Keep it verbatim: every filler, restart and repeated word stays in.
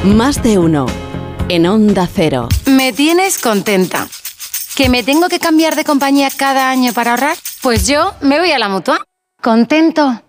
Más de uno. En Onda Cero. Me tienes contenta. ¿Que me tengo que cambiar de compañía cada año para ahorrar? Pues yo me voy a la Mutua. Contento.